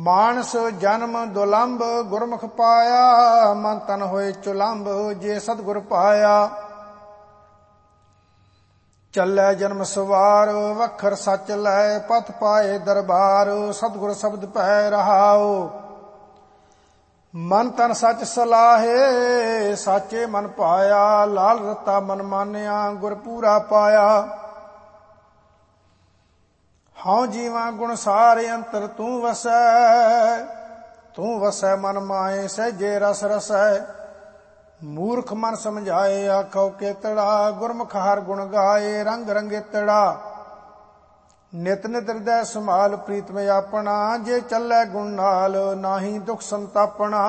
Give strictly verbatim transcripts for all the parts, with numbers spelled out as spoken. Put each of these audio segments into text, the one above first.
ਮਾਨਸ ਜਨਮ ਦੁਲੰਭ ਗੁਰਮੁਖ ਪਾਇਆ, ਮਨ ਤਨ ਹੋਏ ਚੁਲੰਭ ਜੇ ਸਤਿਗੁਰ ਪਾਇਆ। ਚੱਲੈ ਜਨਮ ਸਵਾਰ ਵਖਰ ਸੱਚ ਲੈ, ਪਥ ਪਾਏ ਦਰਬਾਰ ਸਤਿਗੁਰ ਸ਼ਬਦ ਪੈ ਰਹਾਉ। ਮਨ ਤਨ ਸੱਚ ਸਲਾਹੇ ਸਾਚੇ ਮਨ ਪਾਇਆ, ਲਾਲ ਰਤਾ ਮਨ ਮਾਨਿਆ ਗੁਰ ਪੂਰਾ ਪਾਇਆ। ਹਉ ਜੀਵਾ ਗੁਣ ਸਾਰੇ ਅੰਤਰ ਤੂੰ ਵਸੈ, ਤੂੰ ਵਸੈ ਮਨ ਮਾਏ ਸਹਿਜੇ ਰਸ ਰਸੈ। ਮੂਰਖ ਮਨ ਸਮਝਾਏ ਆਖੋ ਕੇਤੜਾ, ਗੁਰਮੁਖ ਹਰ ਗੁਣ ਗਾਏ ਰੰਗ ਰੰਗੇਤੜਾ। ਨਿਤ ਨਿਤ ਹਿਰਦੈ ਸੰਭਾਲ ਪ੍ਰੀਤਮ ਆਪਣਾ, ਜੇ ਚੱਲੈ ਗੁਣ ਨਾਲ ਨਾਹੀ ਦੁਖ ਸੰਤਾਪਣਾ।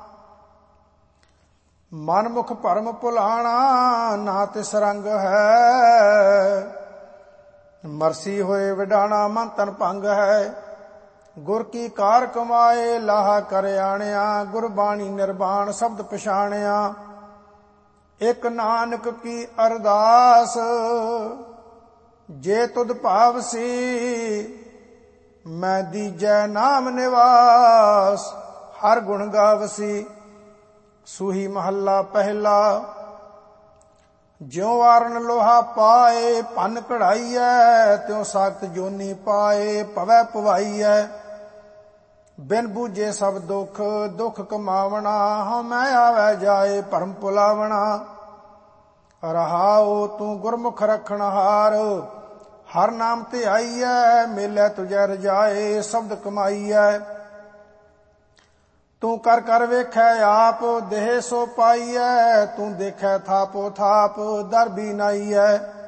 ਮਨ ਮੁਖ ਭਰਮ ਭੁਲਾਣਾ ਨਾ ਤਿਸ ਰੰਗ ਹੈ, ਮਰਸੀ ਹੋਏ ਵਿਡਾਣਾ ਮਨ ਤਨ ਭੰਗ ਹੈ। ਗੁਰ ਕੀ ਕਾਰ ਕਮਾਏ ਲਾਹਾ ਕਰ ਆਣਿਆ, ਗੁਰਬਾਣੀ ਨਿਰਵਾਣ ਸ਼ਬਦ ਪਛਾਣਿਆ। ਇਕ ਨਾਨਕ ਕੀ ਅਰਦਾਸ ਜੇ ਤੁਧ ਭਾਵਸੀ, ਮੈਂ ਦੀਜੈ ਨਾਮ ਨਿਵਾਸ ਹਰ ਗੁਣ ਗਾਵਸੀ। ਸੂਹੀ ਮਹੱਲਾ ਪਹਿਲਾ। ਜਿਉ ਆਰਨ ਲੋਹਾ ਪਾਏ ਭੰਨ ਕਢਾਈਐ, ਤਿਉ ਸਾਖਤ ਜੋਨੀ ਪਾਏ ਭਵੈ ਭਵਾਈਐ। ਬਿਨ ਬੂਝੇ ਸਭ ਦੁਖ ਦੁਖ ਕਮਾਵਣਾ, ਹਉ ਮੈਂ ਆਵੈ ਜਾਏ ਭਰਮ ਭੁਲਾਵਣਾ। ਰਹਾਉ ਤੂੰ ਗੁਰਮੁਖ ਰਖਣ ਹਾਰ, ਹਰ ਨਾਮ ਤੇ ਆਈਐ ਮੇਲੇ ਤੁਝੈ ਰਜਾਏ ਸ਼ਬਦ ਕਮਾਈਐ। ਤੂੰ ਕਰ ਕਰ ਵੇਖੈ ਆਪ ਦੇਹ ਸੋ ਪਾਈਐ, ਤੂੰ ਦੇਖੈ ਥਾਪੋ ਥਾਪ ਦਰ ਵੀ ਨਾਈਐ।